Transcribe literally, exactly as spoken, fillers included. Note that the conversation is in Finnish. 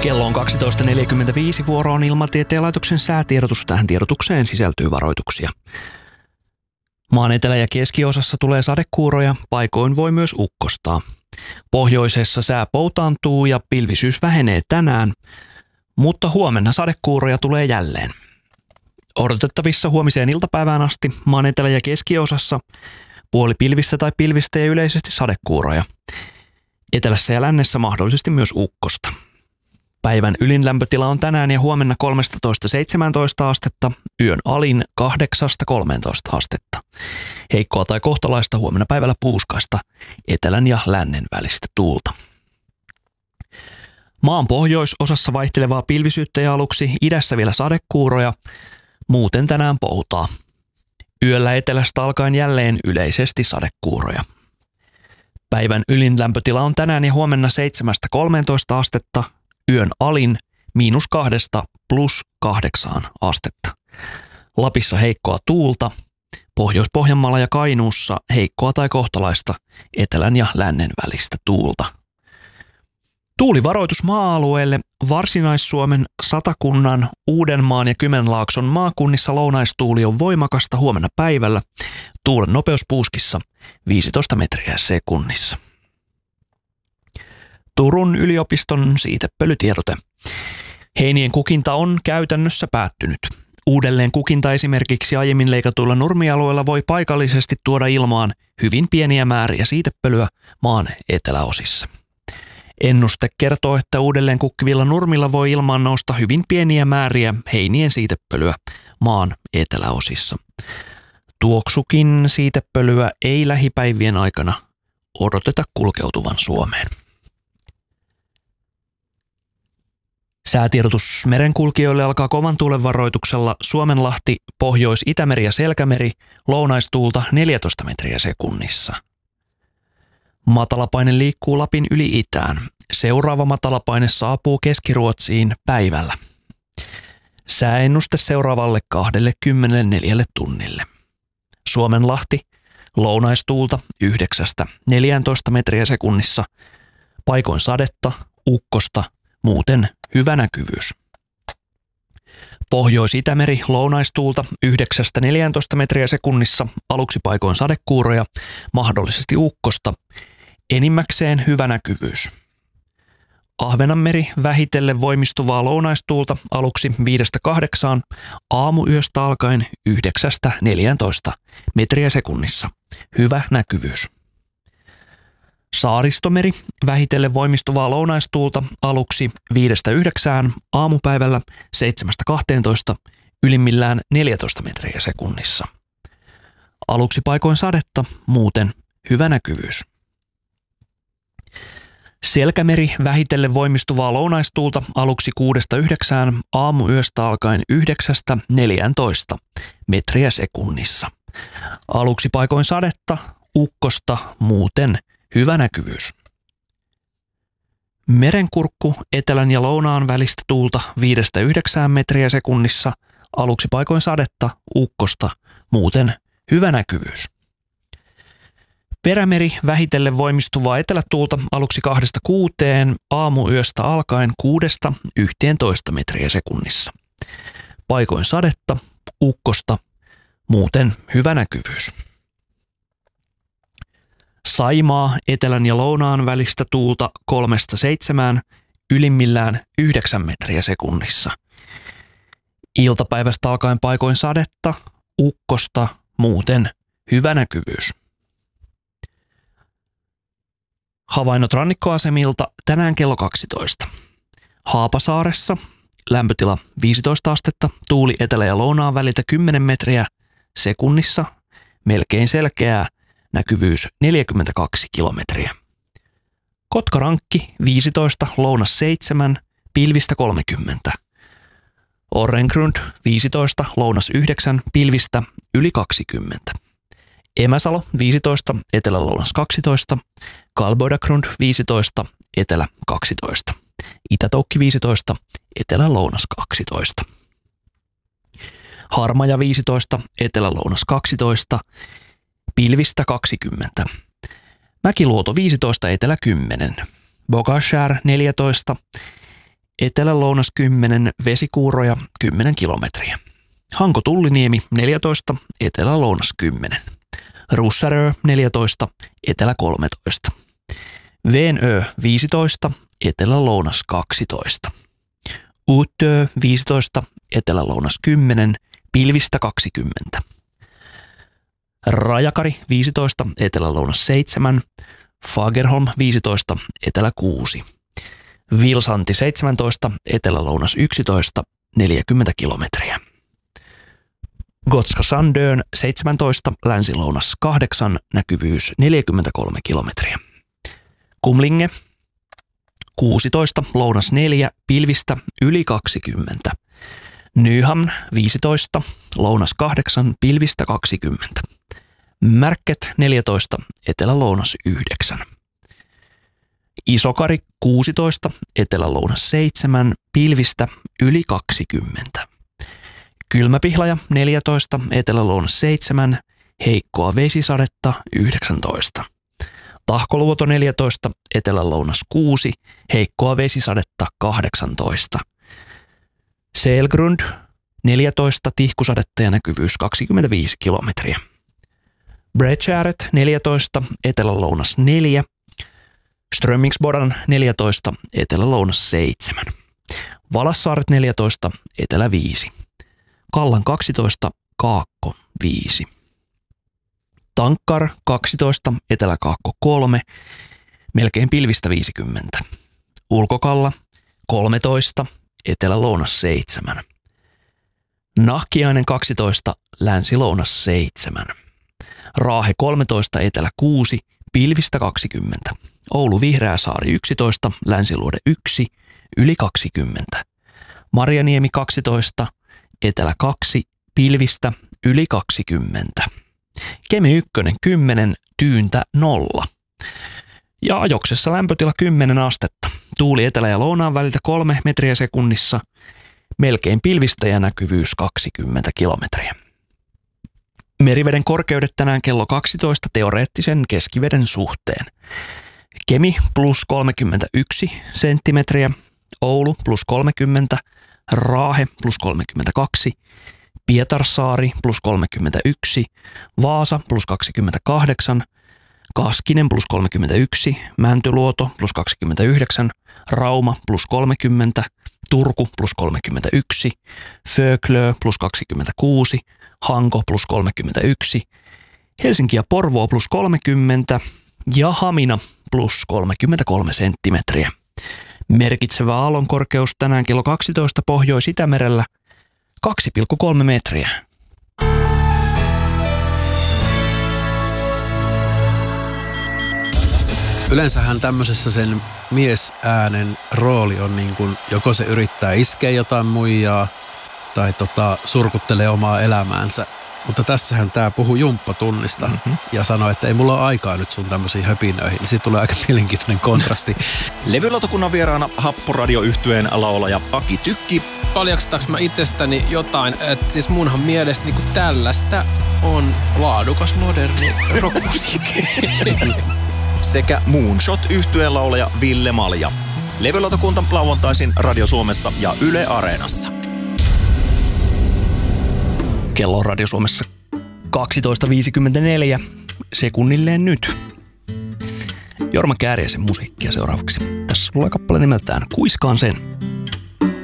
Kello on kaksitoista neljäkymmentäviisi, vuoro on Ilmatieteen laitoksen säätiedotus. Tähän tiedotukseen sisältyy varoituksia. Maan etelä- ja keskiosassa tulee sadekuuroja, paikoin voi myös ukkostaa. Pohjoisessa sää poutaantuu ja pilvisyys vähenee tänään, mutta huomenna sadekuuroja tulee jälleen. Odotettavissa huomiseen iltapäivään asti maan etelä- ja keskiosassa puoli pilvistä tai pilvistä ja yleisesti sadekuuroja. Etelässä ja lännessä mahdollisesti myös ukkosta. Päivän ylin lämpötila on tänään ja huomenna kolmetoista seitsemäntoista astetta, yön alin kahdeksasta kolmeentoista astetta. Heikkoa tai kohtalaista huomenna päivällä puuskaista, etelän ja lännen välistä tuulta. Maan pohjoisosassa vaihtelevaa pilvisyyttä ja aluksi idässä vielä sadekuuroja, muuten tänään poutaa. Yöllä etelästä alkaen jälleen yleisesti sadekuuroja. Päivän ylin lämpötila on tänään ja huomenna seitsemästä kolmeentoista astetta, yön alin miinus kahdesta plus kahdeksaan astetta. Lapissa heikkoa tuulta, Pohjois-Pohjanmaalla ja Kainuussa heikkoa tai kohtalaista etelän ja lännen välistä tuulta. Tuulivaroitus maa-alueelle Varsinais-Suomen, Satakunnan, Uudenmaan ja Kymenlaakson maakunnissa lounaistuuli on voimakasta huomenna päivällä. Tuulen nopeus puuskissa viisitoista metriä sekunnissa. Turun yliopiston siitepölytiedote. Heinien kukinta on käytännössä päättynyt. Uudelleen kukinta esimerkiksi aiemmin leikatuilla nurmialueilla voi paikallisesti tuoda ilmaan hyvin pieniä määriä siitepölyä maan eteläosissa. Ennuste kertoo, että uudelleen kukkivilla nurmilla voi ilmaan nousta hyvin pieniä määriä heinien siitepölyä maan eteläosissa. Tuoksukin siitepölyä ei lähipäivien aikana odoteta kulkeutuvan Suomeen. Säätiedotus merenkulkijoille alkaa kovan tuulen varoituksella Suomenlahti, Pohjois-Itämeri ja Selkämeri, lounaistuulta neljätoista metriä sekunnissa. Matalapaine liikkuu Lapin yli itään. Seuraava matalapaine saapuu Keski-Ruotsiin päivällä. Sääennuste seuraavalle kaksikymmentäneljä tunnille. Suomenlahti, lounaistuulta yhdeksästä neljääntoista metriä sekunnissa, paikoin sadetta, ukkosta, muuten hyvä näkyvyys. Pohjois-Itämeri, lounaistuulta yhdeksästä neljääntoista metriä sekunnissa, aluksi paikoin sadekuuroja, mahdollisesti ukkosta, enimmäkseen hyvä näkyvyys. Ahvenanmeri, vähitellen voimistuvaa lounaistuulta, aluksi viidestä kahdeksaan, aamuyöstä alkaen yhdeksästä neljääntoista metriä sekunnissa, hyvä näkyvyys. Saaristomeri, vähitellen voimistuvaa lounaistuulta, aluksi viidestä yhdeksään, aamupäivällä seitsemästä kahteentoista, ylimmillään neljätoista metriä sekunnissa. Aluksi paikoin sadetta, muuten hyvä näkyvyys. Selkämeri, vähitellen voimistuvaa lounaistuulta, aluksi kuudesta yhdeksään, aamuyöstä alkaen yhdeksästä neljääntoista metriä sekunnissa. Aluksi paikoin sadetta, ukkosta, muuten hyvä näkyvyys. Merenkurkku, etelän ja lounaan välistä tuulta viidestä yhdeksään metriä sekunnissa, aluksi paikoin sadetta, ukkosta, muuten hyvä näkyvyys. Perämeri, vähitellen voimistuvaa etelätuulta, aluksi kahdesta kuuteen, aamuyöstä alkaen kuudesta yhteentoista metriä sekunnissa. Paikoin sadetta, ukkosta, muuten hyvä näkyvyys. Saimaa, etelän ja lounaan välistä tuulta kolmesta seitsemään, ylimmillään yhdeksän metriä sekunnissa. Iltapäivästä alkaen paikoin sadetta, ukkosta, muuten hyvä näkyvyys. Havainnot rannikkoasemilta tänään kello kaksitoista. Haapasaaressa lämpötila viisitoista astetta, tuuli etelä- ja lounaan väliltä kymmenen metriä sekunnissa, melkein selkeää, näkyvyys neljäkymmentäkaksi kilometriä. Kotkarankki viisitoista, lounas seitsemän, pilvistä kolmekymmentä. Orrengrund viisitoista, lounas yhdeksän, pilvistä yli kaksikymmentä. Emäsalo viisitoista, etelä-lounas kaksitoista, Kalboidagrund viisitoista, etelä kaksitoista. Itätoukki viisitoista, etelä-lounas kaksitoista. Harmaja viisitoista, etelä-lounas kaksitoista, pilvistä kaksikymmentä. Mäkiluoto viisitoista, etelä kymmenen. Bogashär neljätoista, etelä-lounas kymmenen, vesikuuroja kymmenen kilometriä. Hanko-Tulliniemi neljätoista, etelä-lounas kymmenen. Russarö neljätoista, etelä kolmetoista. Veenö viisitoista, etelä-lounas kaksitoista. Uutö viisitoista, etelä-lounas kymmenen, pilvistä kaksikymmentä. Rajakari viisitoista, etelä-lounas seitsemän. Fagerholm viisitoista, etelä kuusi. Vilsanti seitsemäntoista, etelä-lounas yksitoista, neljäkymmentä kilometriä. Gotska Sandön seitsemäntoista, länsi-lounas kahdeksan, näkyvyys neljäkymmentäkolme kilometriä. Kumlinge kuusitoista, lounas neljä, pilvistä yli kaksikymmentä. Nyhamn viisitoista, lounas kahdeksan, pilvistä kaksikymmentä. Märket neljätoista, etelä-lounas yhdeksän. Isokari kuusitoista, etelä-lounas seitsemän, pilvistä yli kaksikymmentä. Kylmäpihlaja neljätoista, etelä-lounas seitsemän, heikkoa vesisadetta yhdeksäntoista. Tahkoluoto neljätoista, etelä-lounas kuusi, heikkoa vesisadetta kahdeksantoista. Selgrund neljätoista, tihkusadetta ja näkyvyys kaksikymmentäviisi kilometriä. Bredgäret neljätoista, etelä-lounas neljä. Strömmingsbodan neljätoista, etelä-lounas seitsemän. Valassaaret neljätoista, etelä viisi. Kallan kaksitoista, kaakko viisi. Tankkar kaksitoista, etelä-kaakko kolme, melkein pilvistä viisikymmentä. Ulkokalla kolmetoista, etelä-lounas seitsemän. Nahkiainen kaksitoista, länsi-lounas seitsemän. Raahe kolmetoista, etelä kuusi, pilvistä kaksikymmentä. Oulu Vihreäsaari yksitoista, Länsiluode yksi, yli kaksikymmentä. Marjaniemi kaksitoista, etelä kaksi, pilvistä yli kaksikymmentä. Kemi yksi kymmenen, tyyntä nolla. Ja ajoksessa lämpötila kymmenen astetta. Tuuli etelä- ja lounaan väliltä kolme metriä sekunnissa. Melkein pilvistä ja näkyvyys kaksikymmentä kilometriä. Meriveden korkeudet tänään kello kaksitoista teoreettisen keskiveden suhteen. Kemi plus kolmekymmentäyksi senttimetriä, Oulu plus kolmekymmentä, Raahe plus kolmekymmentäkaksi, Pietarsaari plus kolmekymmentäyksi, Vaasa plus kaksikymmentäkahdeksan, Kaskinen plus kolmekymmentäyksi, Mäntyluoto plus kaksikymmentäyhdeksän, Rauma plus kolmekymmentä, Turku plus kolmekymmentäyksi, Föglö plus kaksikymmentäkuusi, Hanko plus kolmekymmentäyksi, Helsinki ja Porvoo plus kolmekymmentä ja Hamina plus kolmekymmentäkolme senttimetriä. Merkitsevä aallonkorkeus tänään kello kaksitoista Pohjois-Itämerellä kaksi pilkku kolme metriä. Yleensähän tämmöisessä sen miesäänen rooli on niin kuin joko se yrittää iskeä jotain muijaa tai tota, surkuttelee omaa elämäänsä. Mutta tässähän tää puhuu jumppatunnista mm-hmm. ja sanoi, että ei mulla ole aikaa nyt sun tämmöisiin höpinöihin. Niin siitä tulee aika mielenkiintoinen kontrasti. Levylautakunnan vieraana Happoradio-yhtyeen laulaja Aki Tykki. Paljastaks mä itsestäni jotain, että siis munhan mielestä niinku tällaista on laadukas moderni rockmusiikki. Sekä Moonshot-yhtyeen laulaja Ville Malja. Levylautakunta lauantaisin Radio Suomessa ja Yle Areenassa. Kello on Radio Suomessa kaksitoista viisikymmentäneljä, sekunnilleen nyt. Jorma Kääriäisen musiikkia seuraavaksi. Tässä tulee kappale nimeltään Kuiskaan sen.